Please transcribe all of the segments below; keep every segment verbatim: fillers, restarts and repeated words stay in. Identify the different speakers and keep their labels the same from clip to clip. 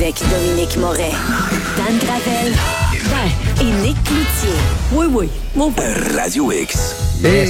Speaker 1: avec Dominique Moret, Dan Gravel ben, et Nick Cloutier.
Speaker 2: Oui, oui, mon père.
Speaker 3: Radio X.
Speaker 4: Yes.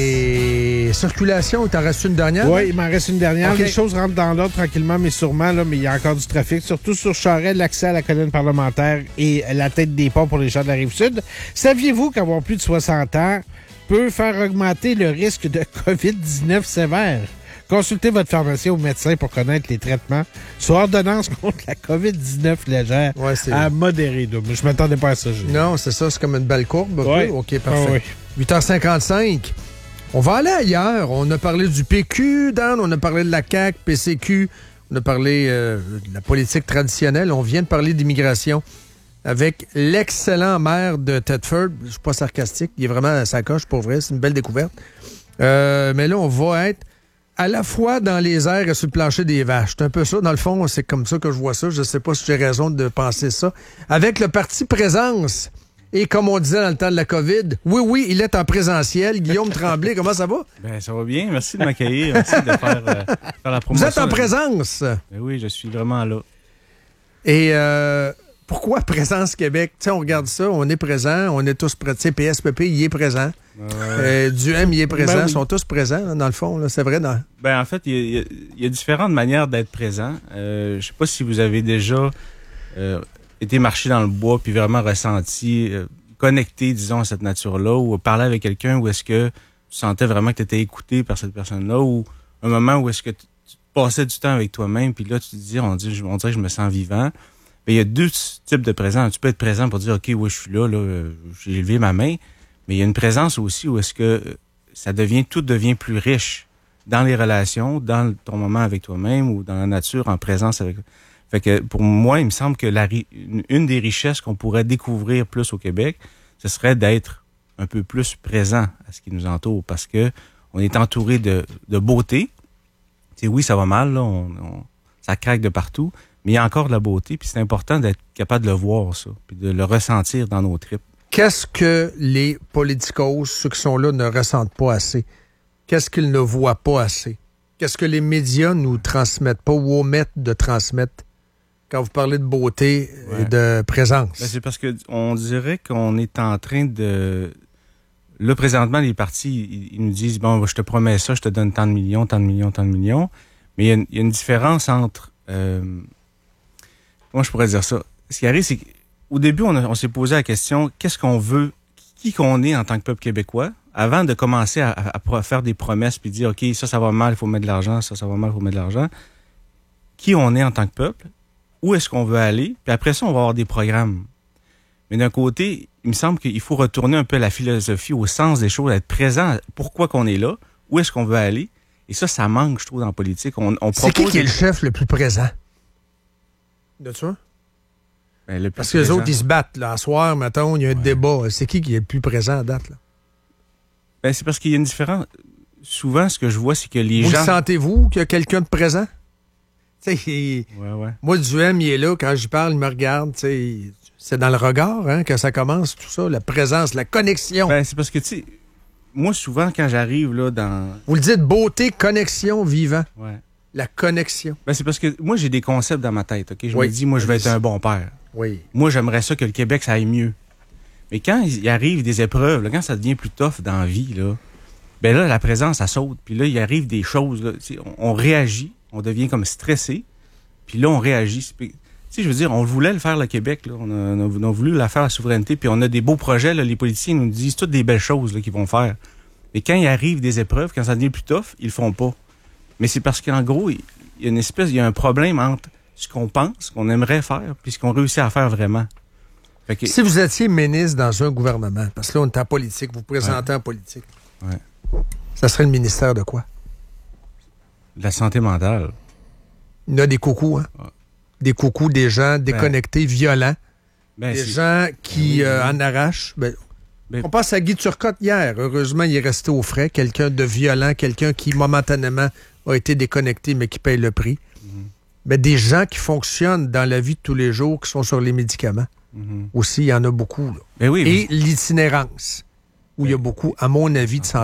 Speaker 4: Et circulation, il t'en reste une dernière?
Speaker 5: Oui, il m'en reste une dernière.
Speaker 4: Okay.
Speaker 5: Les choses rentrent dans l'ordre tranquillement, mais sûrement, là, mais il y a encore du trafic, surtout sur Charest, l'accès à la colonne parlementaire et la tête des ponts pour les gens de la Rive-Sud. Saviez-vous qu'avoir plus de soixante ans peut faire augmenter le risque de covid dix-neuf sévère? Consultez votre pharmacien ou médecin pour connaître les traitements sur ordonnance contre la covid dix-neuf légère
Speaker 4: ouais, c'est...
Speaker 5: à modérée. Je ne m'attendais pas à ça. J'ai...
Speaker 4: Non, c'est ça, c'est comme une belle courbe.
Speaker 5: Ouais.
Speaker 4: OK, parfait.
Speaker 5: Ah, oui.
Speaker 4: huit heures cinquante-cinq. On va aller ailleurs. On a parlé du P Q, Dan, on a parlé de la C A Q, P C Q, on a parlé euh, de la politique traditionnelle. On vient de parler d'immigration avec l'excellent maire de Thetford. Je ne suis pas sarcastique, il est vraiment à sa coche, pour vrai. C'est une belle découverte. Euh, mais là, on va être à la fois dans les airs et sur le plancher des vaches. C'est un peu ça. Dans le fond, c'est comme ça que je vois ça. Je ne sais pas si j'ai raison de penser ça. Avec le parti Présence. Et comme on disait dans le temps de la COVID, oui, oui, il est en présentiel. Guillaume Tremblay, comment ça va?
Speaker 6: Ben, ça va bien. Merci de m'accueillir. Merci de faire, euh, faire la promotion.
Speaker 4: Vous êtes en présence?
Speaker 6: Ben oui, je suis vraiment là.
Speaker 4: Et euh, pourquoi Présence Québec? T'sais, on regarde ça, on est présent, on est tous présents. P S P P, il est présent.
Speaker 6: Euh...
Speaker 4: Euh, du M, il est présent.
Speaker 5: Ben oui.
Speaker 4: Ils sont tous présents, là, dans le fond. Là, c'est vrai. Dans...
Speaker 6: Ben, en fait, il y, y, y a différentes manières d'être présent. Euh, je sais pas si vous avez déjà euh, été marcher dans le bois puis vraiment ressenti, euh, connecté, disons, à cette nature-là, ou parler avec quelqu'un où est-ce que tu sentais vraiment que tu étais écouté par cette personne-là, ou un moment où est-ce que tu, tu passais du temps avec toi-même, puis là, tu te dis, on, dit, on dirait que je me sens vivant. Ben, il y a deux types de présence. Tu peux être présent pour dire, OK, oui, je suis là, là, j'ai levé ma main. Mais il y a une présence aussi où est-ce que ça devient, tout devient plus riche dans les relations, dans ton moment avec toi-même ou dans la nature en présence avec. Fait que pour moi, il me semble que la, une des richesses qu'on pourrait découvrir plus au Québec, ce serait d'être un peu plus présent à ce qui nous entoure, parce que on est entouré de, de beauté. T'sais, oui, ça va mal, là, on, on, ça craque de partout, mais il y a encore de la beauté, puis c'est important d'être capable de le voir, ça, puis de le ressentir dans nos tripes.
Speaker 4: Qu'est-ce que les politicos, ceux qui sont là, ne ressentent pas assez? Qu'est-ce qu'ils ne voient pas assez? Qu'est-ce que les médias nous transmettent pas ou omettent de transmettre quand vous parlez de beauté ouais. et de présence?
Speaker 6: Ben, c'est parce que on dirait qu'on est en train de... Là, présentement, les partis, ils nous disent, bon, je te promets ça, je te donne tant de millions, tant de millions, tant de millions. Mais il y a une, il y a une différence entre... Euh... Comment je pourrais dire ça? Ce qui arrive, c'est que au début, on, a, on s'est posé la question, qu'est-ce qu'on veut, qui qu'on est en tant que peuple québécois, avant de commencer à, à, à faire des promesses puis dire, OK, ça, ça va mal, il faut mettre de l'argent, ça, ça va mal, il faut mettre de l'argent. Qui on est en tant que peuple, où est-ce qu'on veut aller, puis après ça, on va avoir des programmes. Mais d'un côté, il me semble qu'il faut retourner un peu à la philosophie, au sens des choses, être présent, pourquoi qu'on est là, où est-ce qu'on veut aller. Et ça, ça manque, je trouve, dans la politique. On, on
Speaker 4: C'est qui qui est
Speaker 6: des...
Speaker 4: le chef le plus présent? De ça? Ben, le Parce que les autres, ils se battent. Là. À soir, mettons, il y a un ouais. débat. C'est qui qui est le plus présent à date? Là?
Speaker 6: Ben, c'est parce qu'il y a une différence. Souvent, ce que je vois, c'est que les
Speaker 4: vous
Speaker 6: gens...
Speaker 4: Vous sentez-vous qu'il y a quelqu'un de présent? Tu sais, il...
Speaker 6: ouais, ouais.
Speaker 4: Moi, du M, il est là. Quand j'y parle, il me regarde. T'sais, c'est dans le regard hein, que ça commence, tout ça. La présence, la connexion.
Speaker 6: Ben, c'est parce que, tu sais, moi, souvent, quand j'arrive là dans...
Speaker 4: Vous le dites, beauté, connexion, vivant.
Speaker 6: Ouais. La
Speaker 4: connexion.
Speaker 6: Ben, c'est parce que moi, j'ai des concepts dans ma tête. Ok, Je
Speaker 4: oui.
Speaker 6: me dis, moi, je vais être un bon père.
Speaker 4: Oui.
Speaker 6: Moi, j'aimerais ça que le Québec, ça aille mieux. Mais quand il arrive des épreuves, là, quand ça devient plus tough dans la vie, là, ben là, la présence, ça saute. Puis là, il arrive des choses. Là, on, on réagit, on devient comme stressé. Puis là, on réagit. Tu sais, je veux dire, on voulait le faire, le Québec. Là. On, a, on, a, on a voulu la faire, la souveraineté. Puis on a des beaux projets. Là, les politiciens nous disent toutes des belles choses là, qu'ils vont faire. Mais quand il arrive des épreuves, quand ça devient plus tough, ils le font pas. Mais c'est parce qu'en gros, il y a une espèce, il y a un problème entre ce qu'on pense, qu'on aimerait faire, puis ce qu'on réussit à faire vraiment. Fait que...
Speaker 4: Si vous étiez ministre dans un gouvernement, parce que là, on est en politique, vous vous présentez
Speaker 6: ouais.
Speaker 4: en politique,
Speaker 6: ouais.
Speaker 4: ça serait le ministère de quoi?
Speaker 6: De la santé mentale.
Speaker 4: Il y a des coucous, hein? Ouais. Des coucous, des gens déconnectés, ben, violents, ben, des c'est... gens qui ben, oui, euh, oui. en arrachent. Ben, ben... On pense à Guy Turcotte hier. Heureusement, il est resté au frais. Quelqu'un de violent, quelqu'un qui, momentanément, a été déconnecté, mais qui paye le prix. Mm-hmm. Ben, des gens qui fonctionnent dans la vie de tous les jours, qui sont sur les médicaments. Mm-hmm. Aussi, il y en a beaucoup. Là.
Speaker 6: Ben oui,
Speaker 4: Et
Speaker 6: mais...
Speaker 4: l'itinérance, où ben... il y a beaucoup, à mon avis, de santé.